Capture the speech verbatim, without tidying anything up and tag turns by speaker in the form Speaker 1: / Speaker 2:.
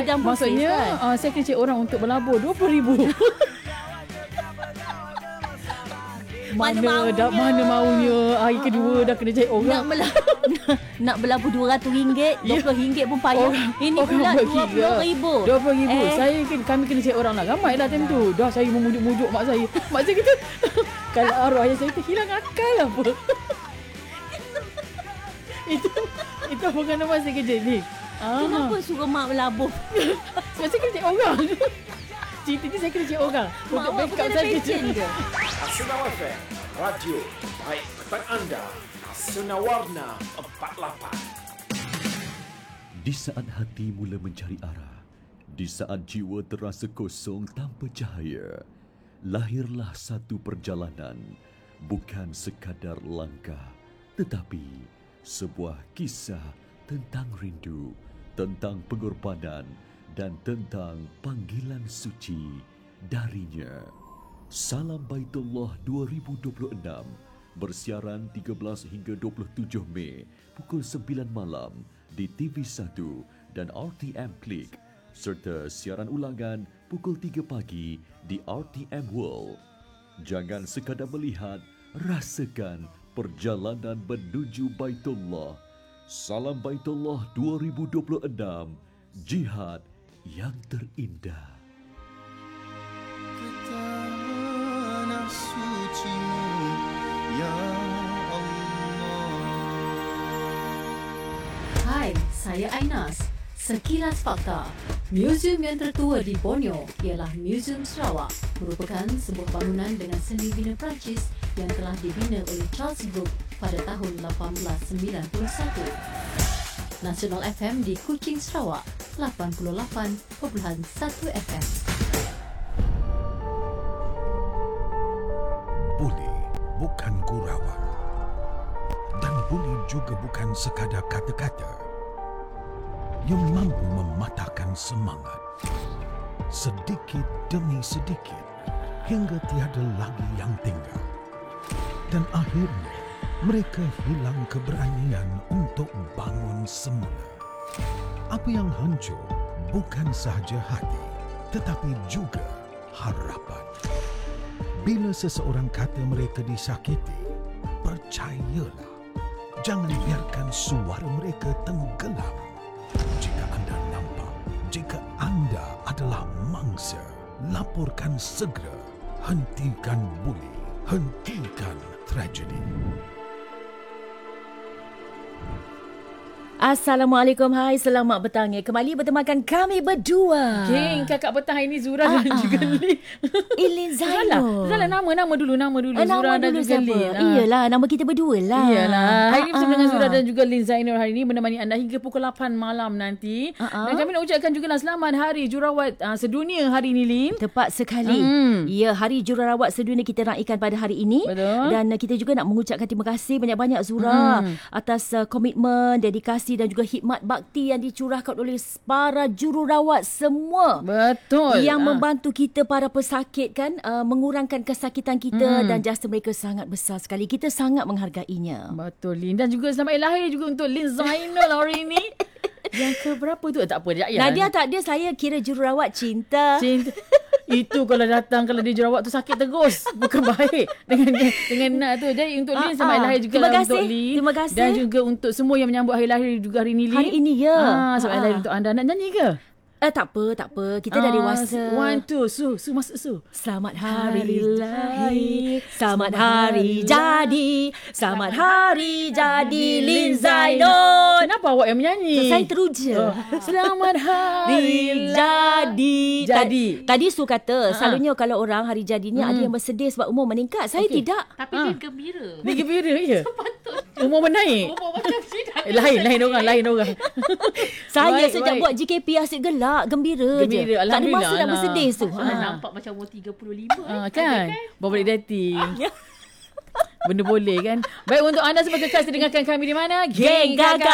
Speaker 1: bidang proses
Speaker 2: Maksudnya
Speaker 1: kan.
Speaker 2: uh, saya kena cari orang untuk berlabur dua puluh ribu.
Speaker 1: Mana
Speaker 2: Mana
Speaker 1: maunya.
Speaker 2: dah, mana maunya. Hari kedua dah kena cari
Speaker 1: Nak
Speaker 2: orang.
Speaker 1: berlabur nak berlabur dua ratus ringgit, dua puluh ringgit pun payah.
Speaker 2: Orang-
Speaker 1: Ini
Speaker 2: orang
Speaker 1: pula
Speaker 2: berkira.
Speaker 1: dua puluh ribu.
Speaker 2: dua puluh ribu.
Speaker 1: Eh.
Speaker 2: Saya kami kena cari orang lah. Ramai dah time tu. Dah saya memujuk-mujuk mak saya. Mak saya kata kalau arwah ayah saya tu hilang akal apa. itu itu bukan nama saya kerja ni. Ah.
Speaker 1: Kenapa suruh mak berlabur?
Speaker 2: Sebab saya kena cari orang. Cerita ni saya kena cari orang untuk
Speaker 1: Mak awak
Speaker 2: backup
Speaker 1: bukan ada
Speaker 2: saya.
Speaker 1: pencen ke?
Speaker 3: Asuna F M, radio baik petang anda. Asuna Warna empat puluh lapan.
Speaker 4: Di saat hati mula mencari arah, di saat jiwa terasa kosong tanpa cahaya, lahirlah satu perjalanan, bukan sekadar langkah, tetapi sebuah kisah tentang rindu, tentang pengorbanan dan tentang panggilan suci darinya. Salam Baitullah dua ribu dua puluh enam bersiaran tiga belas hingga dua puluh tujuh Mei pukul sembilan malam di T V satu dan R T M Klik serta siaran ulangan pukul tiga pagi di R T M World. Jangan sekadar melihat, rasakan perjalanan menuju Baitullah. Salam Baitullah dua ribu dua puluh enam, jihad yang terindah.
Speaker 5: Tanah suci-Mu, ya Allah.
Speaker 6: Hai, saya Ainas. Sekilas fakta. Museum yang tertua di Borneo ialah Museum Sarawak, merupakan sebuah bangunan dengan seni bina Perancis yang telah dibina oleh Charles Brooke pada tahun lapan belas sembilan puluh satu. Nasional F M di Kuching, Sarawak, lapan puluh lapan perpuluhan satu F M.
Speaker 5: Buli bukan gurauan. Dan buli juga bukan sekadar kata-kata yang mampu mematahkan semangat. Sedikit demi sedikit, hingga tiada lagi yang tinggal. Dan akhirnya, mereka hilang keberanian untuk bangun semula. Apa yang hancur bukan sahaja hati, tetapi juga harapan. Bila seseorang kata mereka disakiti, percayalah, jangan biarkan suara mereka tenggelam. Jika anda nampak, jika anda adalah mangsa, laporkan segera. Hentikan buli, hentikan tragedi.
Speaker 1: Assalamualaikum, hai, selamat petang ya. Kembali bertemakan kami berdua.
Speaker 2: Geng, kakak petang hari ni Zura
Speaker 1: Ah,
Speaker 2: dan
Speaker 1: ah.
Speaker 2: juga Lin.
Speaker 1: Ilin Zainul.
Speaker 2: Salah nama, nama dulu, nama dulu.
Speaker 1: Eh,
Speaker 2: Zura
Speaker 1: nama
Speaker 2: dan
Speaker 1: dulu
Speaker 2: juga
Speaker 1: siapa?
Speaker 2: Lin. Ah.
Speaker 1: Iyalah, nama kita berdua lah.
Speaker 2: Iyalah. Hari ni bersama
Speaker 1: Ah,
Speaker 2: dengan
Speaker 1: ah.
Speaker 2: Zura dan juga Lin Zainul hari ini menemani anda hingga pukul lapan malam nanti.
Speaker 1: Ah, ah.
Speaker 2: Dan kami nak ucapkan juga lah selamat Hari Jurawat uh, sedunia hari ini, Lin.
Speaker 1: Tepat sekali.
Speaker 2: Mm.
Speaker 1: Ya, Hari Jururawat Sedunia kita raikan pada hari ini.
Speaker 2: Betul.
Speaker 1: Dan uh, kita juga nak mengucapkan terima kasih banyak-banyak Zura
Speaker 2: Mm.
Speaker 1: atas uh, komitmen, dedikasi dan juga khidmat bakti yang dicurahkan oleh para jururawat semua.
Speaker 2: Betul.
Speaker 1: Yang
Speaker 2: Ah.
Speaker 1: membantu kita para pesakit kan uh, mengurangkan kesakitan kita
Speaker 2: Mm.
Speaker 1: dan jasa mereka sangat besar sekali. Kita sangat menghargainya.
Speaker 2: Betul, Lin. Dan juga selamat hari lahir juga untuk Lin Zainul hari ini. Yang ke berapa tu? Tak apa. Ya,
Speaker 1: Nadia tak ada, saya kira jururawat cinta.
Speaker 2: Cinta. Itu kalau datang, kalau dia jurawat tu sakit terus. Bukan baik dengan dengan nak tu. Jadi untuk Lin,
Speaker 1: Ah,
Speaker 2: selamat hari
Speaker 1: ah.
Speaker 2: lahir juga
Speaker 1: Terima
Speaker 2: lah
Speaker 1: kasih.
Speaker 2: untuk Lin.
Speaker 1: Terima kasih.
Speaker 2: Dan juga untuk semua yang menyambut hari lahir juga hari ini, Lin.
Speaker 1: Hari ini, ya.
Speaker 2: Ah, selamat hari
Speaker 1: Ah.
Speaker 2: lahir untuk anda. Nak nyanyi ke?
Speaker 1: Eh, tak apa, tak apa. Kita dah
Speaker 2: Ah,
Speaker 1: dewasa.
Speaker 2: One, two, su. Su, masuk su.
Speaker 1: Selamat
Speaker 2: Hari
Speaker 1: hari lahir,
Speaker 2: lahir,
Speaker 1: selamat
Speaker 2: selamat
Speaker 1: hari
Speaker 2: hari
Speaker 1: jadi, selamat hari jadi Lin Zainul.
Speaker 2: Kenapa awak yang menyanyi?
Speaker 1: Saya teruja.
Speaker 2: Oh. Selamat hari
Speaker 1: jadi.
Speaker 2: Jadi.
Speaker 1: Ta- Tadi Su kata,
Speaker 2: Ha-ha.
Speaker 1: selalunya kalau orang hari jadi ni ada yang bersedih sebab umur meningkat. Saya
Speaker 2: Okey.
Speaker 1: tidak.
Speaker 7: Tapi
Speaker 2: Ah.
Speaker 7: dia gembira.
Speaker 2: Dia gembira, ya? Umur menaik.
Speaker 7: Umur macam sidang.
Speaker 2: Eh, lain, lain orang, lain orang.
Speaker 1: Saya
Speaker 2: Baik,
Speaker 1: sejak
Speaker 2: baik.
Speaker 1: buat G K P asyik gelak, gembira,
Speaker 2: Gembira,
Speaker 1: je. Tak ada masa
Speaker 2: Alhamdulillah
Speaker 1: nak
Speaker 2: lah.
Speaker 1: bersedih Su.
Speaker 7: Saya
Speaker 1: Ha.
Speaker 7: nampak macam umur tiga puluh lima.
Speaker 2: Ah, kan? Bawa balik dating. Benda boleh kan? Baik, untuk anda semua kekal dengarkan kami di mana?
Speaker 1: Geng Gaga